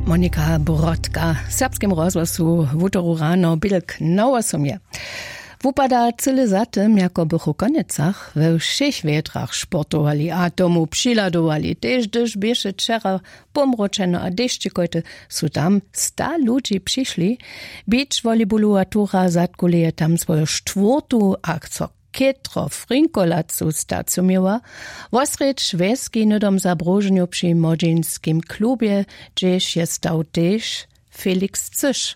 Monika Brodka, serbskim rozhlasu w utoru rano bilk na 8. Wupada cyle za tym, jako bych u koniecach we všech wietrach sportowali, a tomu přiladowali. Tež gdyż bieše wczera pomroczeno, a deszczykojte su tam 100 ludzi przyszli. Beach volleyballuratura zatkuleje tam swoją czwartą akcję. Ketro Frinkolacu stacumiła, wosrecz weski nudom zabrożeniu przy młodzieńskim klubie, gdzieś jest stał też Felix Cysz.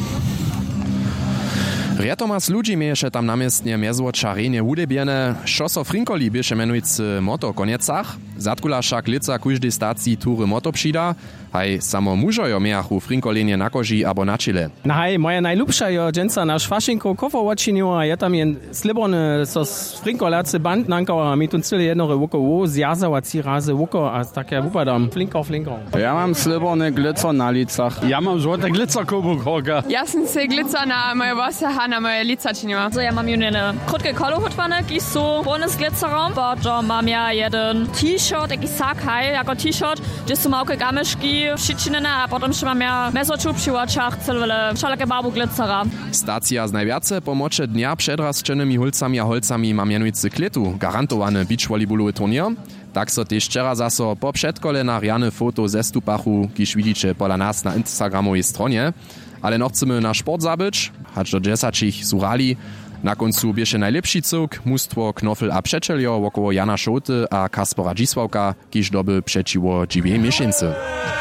Rjetomas ludzi mieješe tam namiestnie mezwočarenje udebiene, šoso Frinkoli bieše menujúci moto koniecach, zatkula však lica kúždej stácii túry moto přida, haj samo mužojo mejachu Frinkolenie na koži abo na čile. Haj, moja najlubša jo dženca na Švašinko kofovočinju, a je tam jen slibone so Frinkolace band nankao, a mi tu cyle jednore vuko zjazał, a 3 razy vuko, a takie upadam, flinko. Ja mam slibone glico na licach. Ja mam złote glico kobukoga. Ja sam se glico na moje włosy, na moje lica činila. So, ja mam jedne krótkie kolochotwane, ki su brune z glicerom, bo mam ja jeden t-shirt, taki sak, haj, jako t-shirt, gdzie su małke gamyszki przyčinene, a potem še mam ja mezoczu przy oczach celwele wszelakie barbu glicera. Stacja z najwiace pomocze dnia przed rozczonymi hulcami a holcami ma mianujúci kletu, garantowany beach volleyballowy turnier. Tak so też wczera zaso po przedkole na riane foto zestupachu, kiż widzicie pola nas na Instagramowej stronie. Ale no chcemy na sport zabyć, hacz do 10 surali. Na końcu bieše najlepszy cuk, mustwo Knofel a Przeczeljo wokoło Jana Šoty a Kaspora Dzisławka, kiż doby przeciwo dziwiej miesięcy.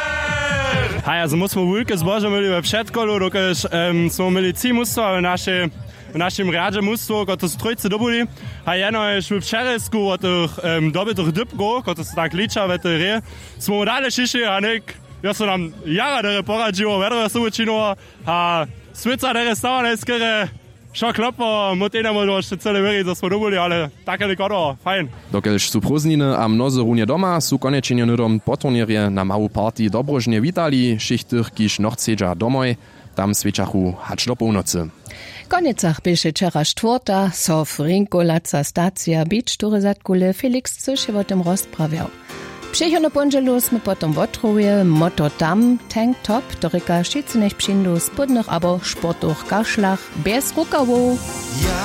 Hej, also musimy wulke zboże mieli we przedkolu, dokiż smo mieli 3 mustwa w naszym radzie mustwo, które są trójcy dobili. A jeno już w Przeresku od tych dobytych dybko, które są tak licza w tej rie. Smo dalej šišli, a nek ja som nam jara dere poradživo, vedre su učinilo, a svica dere stava neskere, šo klopo, motena modo ešte celé veri, da smo dobili, ale také nekodo, fajn. Dokelž su prózdniny a mnozy runie doma, su konečenje nudom po turnierje na mału partii dobrožne vitali, šichtych kiž nochcedža domoj, tam svečachu hač do północy. Koniecach bieše wczera czwarta, so Frinkolaca stacja beach, który zatkule Felix Cysz je o tym rozprawiał. Przyjechano ponżelu sme potom otruje, moto tam, tank top, doryka szczycnych przyndów spodnych abo sportowych kaszlach bez rukawów.